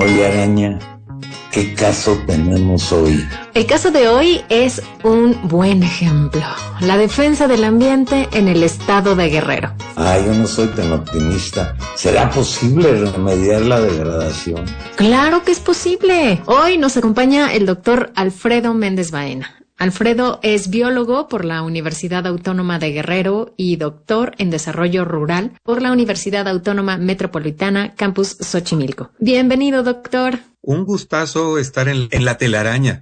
Oye, Araña, ¿qué caso tenemos hoy? El caso de hoy es un buen ejemplo. La defensa del ambiente en el estado de Guerrero. Yo no soy tan optimista. ¿Será posible remediar la degradación? ¡Claro que es posible! Hoy nos acompaña el doctor Alfredo Méndez Baena. Alfredo es biólogo por la Universidad Autónoma de Guerrero y doctor en Desarrollo Rural por la Universidad Autónoma Metropolitana, Campus Xochimilco. Bienvenido, doctor. Un gustazo estar en la telaraña.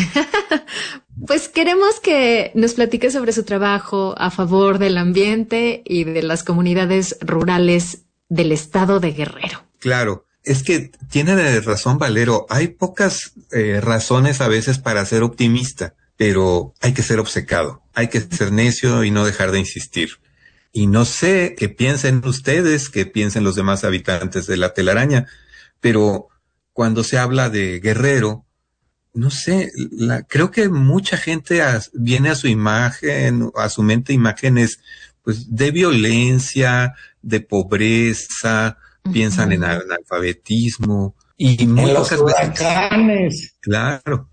Pues queremos que nos platique sobre su trabajo a favor del ambiente y de las comunidades rurales del estado de Guerrero. Claro, es que tiene razón Valero. Hay pocas razones a veces para ser optimista, pero hay que ser obcecado, hay que ser necio y no dejar de insistir. Y no sé qué piensen ustedes, qué piensen los demás habitantes de la telaraña, pero cuando se habla de Guerrero, no sé, creo que mucha gente viene a su imagen, a su mente imágenes pues de violencia, de pobreza, piensan en analfabetismo y muy en los pocas huracanes. veces, claro,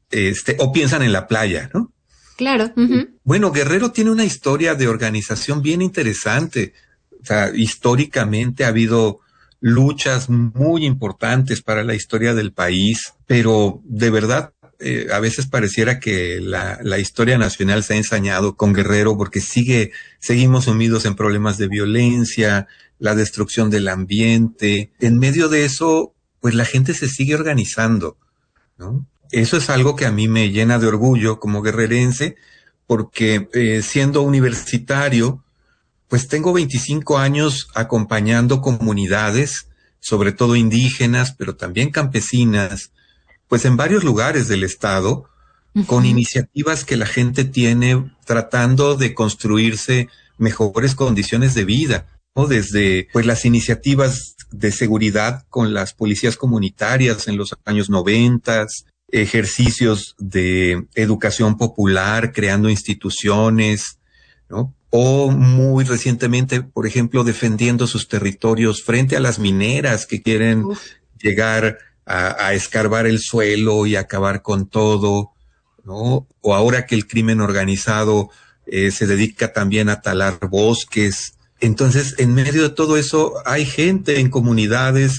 o piensan en la playa, ¿no? Claro. Bueno, Guerrero tiene una historia de organización bien interesante. O sea, históricamente ha habido luchas muy importantes para la historia del país, pero de verdad a veces pareciera que la historia nacional se ha ensañado con Guerrero porque seguimos sumidos en problemas de violencia, la destrucción del ambiente. En medio de eso, pues la gente se sigue organizando, ¿no? Eso es algo que a mí me llena de orgullo como guerrerense, porque siendo universitario, pues tengo 25 años acompañando comunidades, sobre todo indígenas, pero también campesinas, pues en varios lugares del estado, con iniciativas que la gente tiene tratando de construirse mejores condiciones de vida, ¿no? Desde pues las iniciativas de seguridad con las policías comunitarias en los años 90, ejercicios de educación popular, creando instituciones, ¿no? O muy recientemente, por ejemplo, defendiendo sus territorios frente a las mineras que quieren llegar a escarbar el suelo y acabar con todo, ¿no? O ahora que el crimen organizado se dedica también a talar bosques. Entonces, en medio de todo eso, hay gente en comunidades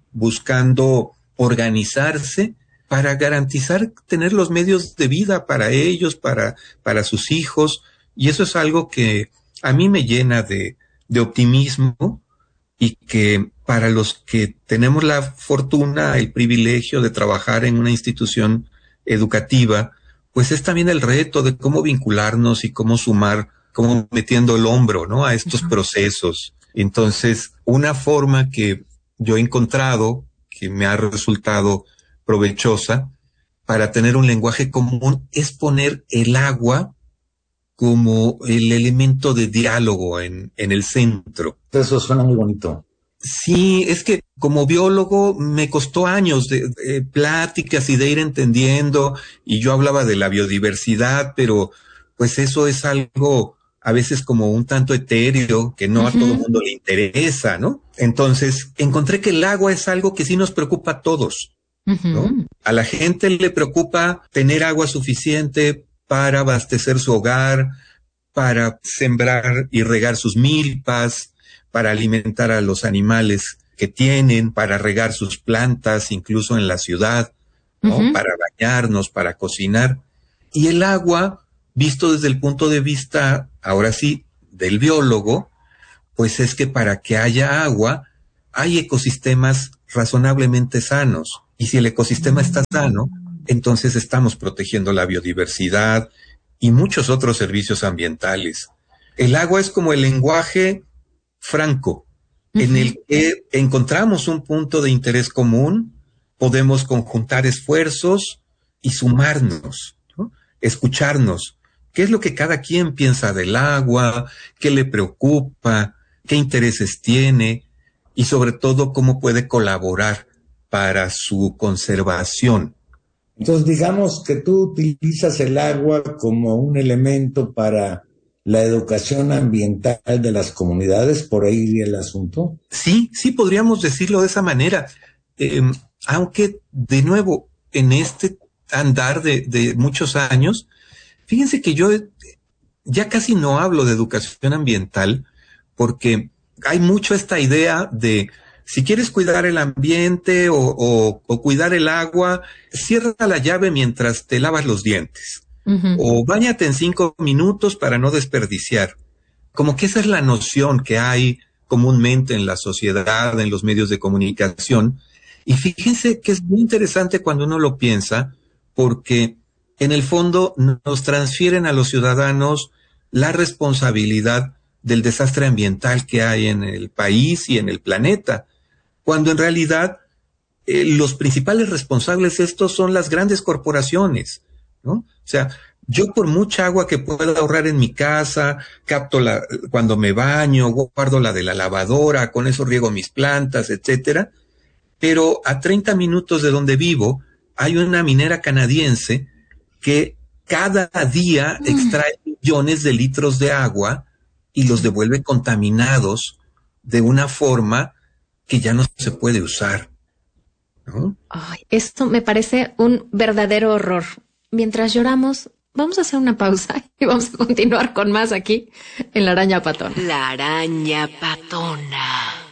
buscando organizarse para garantizar tener los medios de vida para ellos, para sus hijos. Y eso es algo que a mí me llena de optimismo y que para los que tenemos la fortuna, el privilegio de trabajar en una institución educativa, pues es también el reto de cómo vincularnos y cómo sumar, cómo metiendo el hombro, ¿no? A estos procesos. Entonces, una forma que yo he encontrado, que me ha resultado provechosa para tener un lenguaje común, es poner el agua como el elemento de diálogo en el centro. Eso suena muy bonito. Sí, es que como biólogo me costó años de pláticas y de ir entendiendo, y yo hablaba de la biodiversidad, pero pues eso es algo a veces como un tanto etéreo, que no a todo el mundo le interesa, ¿no? Entonces encontré que el agua es algo que sí nos preocupa a todos, ¿no? A la gente le preocupa tener agua suficiente para abastecer su hogar, para sembrar y regar sus milpas, para alimentar a los animales que tienen, para regar sus plantas, incluso en la ciudad, ¿no? Para bañarnos, para cocinar. Y el agua, visto desde el punto de vista, ahora sí, del biólogo, pues es que para que haya agua, hay ecosistemas razonablemente sanos. Y si el ecosistema está sano, entonces estamos protegiendo la biodiversidad y muchos otros servicios ambientales. El agua es como el lenguaje franco, en el que encontramos un punto de interés común, podemos conjuntar esfuerzos y sumarnos, ¿no? Escucharnos. ¿Qué es lo que cada quien piensa del agua? ¿Qué le preocupa? ¿Qué intereses tiene? Y sobre todo, ¿cómo puede colaborar para su conservación? Entonces, digamos que tú utilizas el agua como un elemento para la educación ambiental de las comunidades, por ahí iría el asunto. Sí, podríamos decirlo de esa manera. aunque de nuevo, en este andar de muchos años, fíjense que yo ya casi no hablo de educación ambiental porque hay mucho esta idea de si quieres cuidar el ambiente o cuidar el agua, cierra la llave mientras te lavas los dientes. O báñate en 5 minutos para no desperdiciar. Como que esa es la noción que hay comúnmente en la sociedad, en los medios de comunicación. Y fíjense que es muy interesante cuando uno lo piensa, porque en el fondo nos transfieren a los ciudadanos la responsabilidad del desastre ambiental que hay en el país y en el planeta, cuando en realidad los principales responsables de esto son las grandes corporaciones, ¿no? O sea, yo por mucha agua que pueda ahorrar en mi casa, capto cuando me baño, guardo la de la lavadora, con eso riego mis plantas, etcétera, pero a 30 minutos de donde vivo hay una minera canadiense que cada día extrae millones de litros de agua y los devuelve contaminados de una forma que ya no se puede usar, ¿no? Ay, esto me parece un verdadero horror. Mientras lloramos, vamos a hacer una pausa y vamos a continuar con más aquí en La Araña Patona. La Araña Patona.